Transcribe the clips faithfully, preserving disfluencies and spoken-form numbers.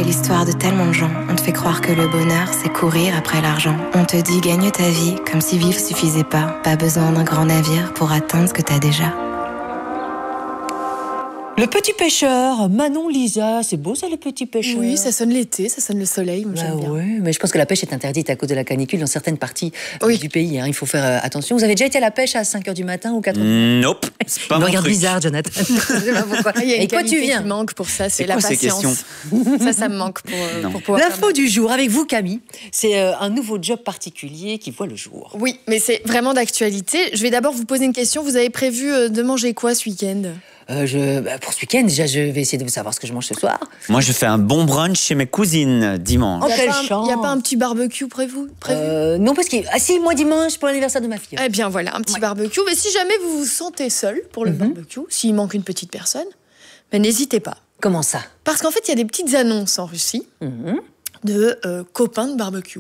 fait l'histoire de tellement de gens. On te fait croire que le bonheur, c'est courir après l'argent. On te dit gagne ta vie, comme si vivre suffisait pas. Pas besoin d'un grand navire pour atteindre ce que t'as déjà. Le petit pêcheur, Manon Lisa, c'est beau ça le petit pêcheur. Oui, ça sonne l'été, ça sonne le soleil, moi bah j'aime bien. Ouais, mais je pense que la pêche est interdite à cause de la canicule dans certaines parties oui. du pays. Hein. Il faut faire euh, attention. Vous avez déjà été à la pêche à cinq heures du matin ou quatre heures? Nope, c'est pas Il me mon regarde truc. bizarre, Jonathan. Je sais pas pourquoi. Il y a une Et quoi tu qualité viens qui manque pour ça, c'est C'est la quoi ces patience. Ça, ça me manque pour, euh, pour pouvoir L'info faire... du jour avec vous, Camille. C'est euh, un nouveau job particulier qui voit le jour. Oui, mais c'est vraiment d'actualité. Je vais d'abord vous poser une question. Vous avez prévu euh, de manger quoi ce week-end? Euh, je, bah, pour ce week-end, déjà, je vais essayer de savoir ce que je mange ce soir. Moi, je fais un bon brunch chez mes cousines dimanche. Oh, Il quelle n'y a, chance. a pas un petit barbecue prévu, prévu euh, Non, parce que... Ah si, moi dimanche, pour l'anniversaire de ma fille. Eh bien voilà, un petit Ouais. barbecue. Mais si jamais vous vous sentez seul pour le Mhm. barbecue, s'il manque une petite personne, ben, n'hésitez pas. Comment ça? Parce qu'en fait, il y a des petites annonces en Russie Mhm. de euh, copains de barbecue.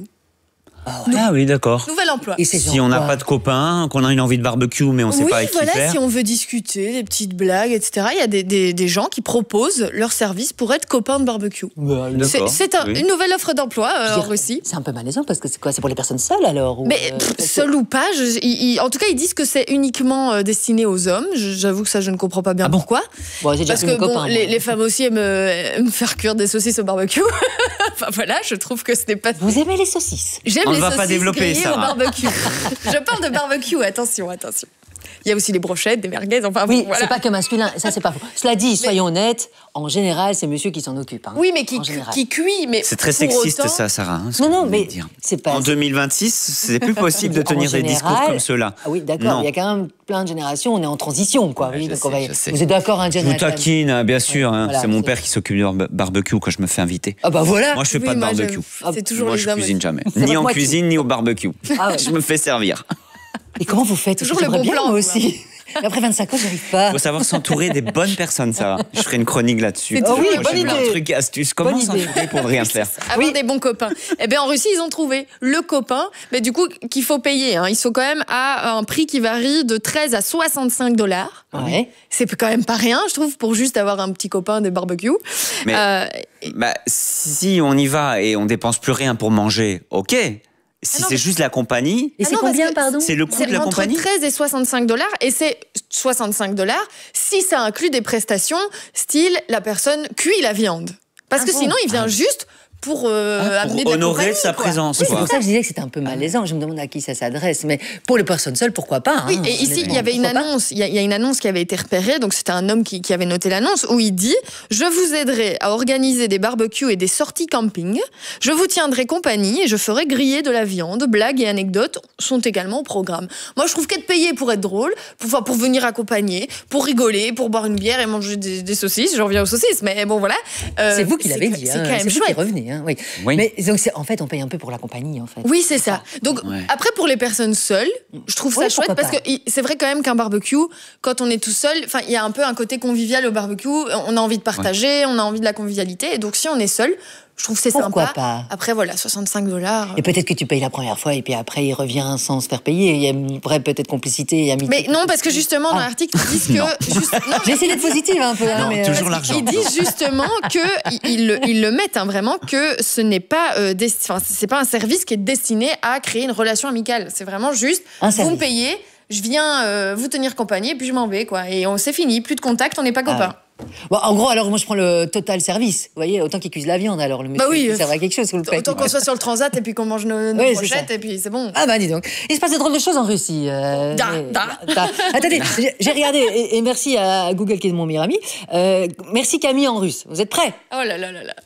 Ah ouais. Ah oui, d'accord. Nouvel emploi. Et c'est Si genre on n'a quoi? pas de copains, qu'on a une envie de barbecue, mais on ne sait oui, pas avec qui voilà, faire. si on veut discuter, des petites blagues, et cetera. Il y a des, des, des gens qui proposent leur service pour être copains de barbecue. Bah, C'est D'accord, c'est un- oui. une nouvelle offre d'emploi euh, je veux en dire, Russie. C'est un peu malaisant parce que c'est quoi? C'est pour les personnes seules alors ou, Mais euh, pff, parce que- seul ou pas, je- ils- ils- en tout cas, ils disent que c'est uniquement euh, destiné aux hommes. Je- J'avoue que ça, je ne comprends pas bien Ah bon pourquoi. Bon, j'ai déjà Parce fait que mes bon, copains, les, moi. les femmes aussi aiment, euh, aiment faire cuire des saucisses au barbecue. Enfin voilà, je trouve que ce n'est pas. Vous aimez les saucisses? J'aime On les ne va pas saucisses développer, grillées au Sarah. barbecue. Je parle de barbecue, attention, attention. Il y a aussi les brochettes, des merguez, enfin Oui, bon, voilà. c'est pas que masculin, ça c'est pas faux. Cela dit, soyons honnêtes, en général, c'est monsieur qui s'en occupe. Hein, Oui, mais qui, en général. qui cuit, mais C'est très pour sexiste, autant- ça, Sarah. hein, ce Non, que non, vous venez mais de dire. c'est pas. En deux mille vingt-six, c'est plus possible de En tenir des discours général- comme ceux-là. Ah oui, d'accord. Non. Il y a quand même plein de générations. On est en transition, quoi. Ouais, oui, je donc sais, on va- je sais. Vous êtes d'accord, hein, Je vous Jonathan? taquine, hein, bien sûr. Ouais, hein. voilà, c'est mon c'est- père qui s'occupe du bar- barbecue quand je me fais inviter. Ah bah voilà. Moi, je fais Oui, pas de moi, je- barbecue. C'est toujours Moi, les je hommes. cuisine jamais. C'est Ni votre en moitié. cuisine, ni au barbecue. Ah ouais. Je me fais servir. Et comment vous faites? Toujours J'aimerais le bon bien, plan, moi vous, aussi. Mais après vingt-cinq ans, j'y arrive pas. Il faut savoir s'entourer des bonnes personnes, Sarah. Je ferai une chronique là-dessus. C'est toujours Moi, une bonne j'ai plein de idée. trucs et astuces. Comment Bonne idée. s'entourer pour ne rien faire? Avoir des bons copains. Eh bien, en Russie, ils ont trouvé le copain, mais du coup, qu'il faut payer. Hein. Ils sont quand même à un prix qui varie de treize à soixante-cinq dollars. Ouais. C'est quand même pas rien, je trouve, pour juste avoir un petit copain des barbecues. Mais Euh, bah, si on y va et on dépense plus rien pour manger, ok. Si Ah non, c'est mais- juste la compagnie, Et Ah c'est non, parce combien, que pardon? c'est le coût c'est de la entre compagnie. treize et soixante-cinq dollars, et c'est soixante-cinq dollars si ça inclut des prestations, style la personne cuit la viande. Parce Ah que bon sinon, il vient juste pour euh, Ah, amener pour de la honorer compagnie, sa quoi. présence. Oui, c'est quoi. pour ça que je disais que c'était un peu malaisant. Je me demande à qui ça s'adresse. Mais pour les personnes seules, pourquoi pas? Oui, hein, et ici, il y honnêtement. avait une Pourquoi pas? annonce. Il y, a, il y a une annonce qui avait été repérée. Donc, c'était un homme qui, qui avait noté l'annonce où il dit « Je vous aiderai à organiser des barbecues et des sorties camping. Je vous tiendrai compagnie et je ferai griller de la viande. Blagues et anecdotes sont également au programme. » Moi, je trouve qu'être payé pour être drôle, pour, enfin, pour venir accompagner, pour rigoler, pour boire une bière et manger des, des saucisses. J'en reviens aux saucisses, mais bon, voilà. Euh, C'est vous qui l'avez c'est- dit. C'est hein. quand même C'est vous qui chouette. revenez. Hein. Oui. Oui. Mais donc, c'est- en fait, on paye un peu pour la compagnie, en fait. Oui, c'est ça. Donc, Ouais. après, pour les personnes seules, je trouve ça Ouais, chouette pourquoi parce que i- c'est vrai quand même qu'un barbecue, quand on est tout seul, enfin, il y a un peu un côté convivial au barbecue. On a envie de partager, on a envie de la convivialité. Et donc, si on est seul, je trouve que c'est Pourquoi sympa. pas? Après, voilà, soixante-cinq dollars. Et peut-être que tu payes la première fois et puis après, il revient sans se faire payer. Il y a une vraie peut-être complicité et amitié. Mais non, parce que justement, dans Ah. l'article, ils disent Non. que. juste- non, J'ai essayé d'être positive un peu. hein, Non, mais, euh, toujours l'argent. Ils disent justement que ils, ils le, ils le mettent hein, vraiment que ce n'est pas euh, desti- enfin, c'est pas un service qui est destiné à créer une relation amicale. C'est vraiment juste Un vous service. me payez, je viens euh, vous tenir compagnie et puis je m'en vais quoi. Et on c'est fini, plus de contact, on n'est pas copains. Bon, en gros, alors moi je prends le total service. Vous voyez, autant qu'il cuise la viande, alors le monsieur Bah oui, il servera à quelque chose, vous le payez. Autant qu'on soit sur le transat et puis qu'on mange nos, nos Oui, c'est brochettes ça. et puis c'est bon. Ah bah dis donc. Il se passe de drôles de choses en Russie. euh, Da, mais- da. da. Attendez, j'ai- j'ai regardé, et, et merci à Google qui est mon meilleur ami. Euh, merci Camille en russe. Vous êtes prêts? Oh là là là là.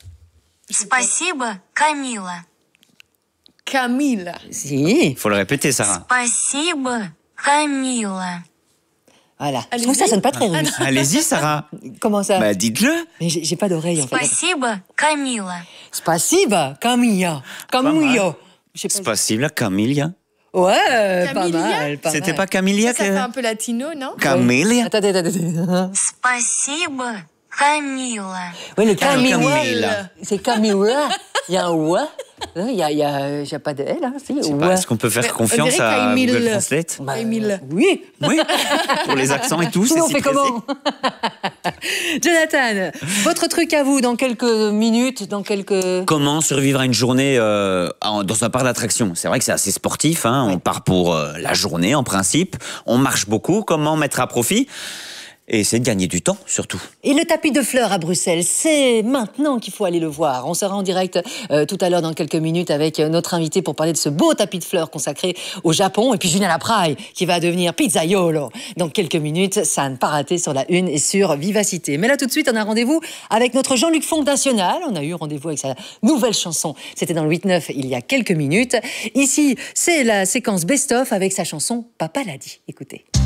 Спасибо, Камила. Camille. Si. Faut le répéter, Sarah. Спасибо, Камила. Voilà. Je Allez-y. trouve que ça sonne pas très russe. Allez-y, Sarah. Comment ça? Bah, dites-le. Mais j'ai j'ai pas d'oreille en fait. Спасибо, Камила. Spasiba, Camilla. Camilla. Je sais C'est pas. possible, Camilla. Ouais, pas Camilla mal. Pas C'était mal. pas Camilla Ça, ça fait un que... peu latino, non? Camilla. Attendez, attendez. Спасибо, Камила. Oui, le Camilla. Camilla. C'est Camilla. Il y a un ouah. Il n'y a, y a, y a pas de L, hein, si. Je sais Ouais. pas, est-ce qu'on peut faire Mais on confiance dirait à qu'Aimil- Google Translate Bah, Émile. Oui. Oui, pour les accents et tout, c'est Sinon, on si fait pressé. comment Jonathan, votre truc à vous dans quelques minutes, dans quelques... Comment survivre à une journée euh, en- dans un parc d'attractions? C'est vrai que c'est assez sportif, hein, on part pour euh, la journée en principe, on marche beaucoup, comment mettre à profit? Et essayer de gagner du temps, surtout. Et le tapis de fleurs à Bruxelles, c'est maintenant qu'il faut aller le voir. On sera en direct euh, tout à l'heure dans quelques minutes avec euh, notre invité pour parler de ce beau tapis de fleurs consacré au Japon. Et puis Julien Lapraille qui va devenir pizzaiolo dans quelques minutes. Ça à ne pas rater sur la une et sur Vivacité. Mais là tout de suite, on a rendez-vous avec notre Jean-Luc Fonck national. On a eu rendez-vous avec sa nouvelle chanson. C'était dans le huit neuf il y a quelques minutes. Ici, c'est la séquence best-of avec sa chanson Papa l'a dit. Écoutez.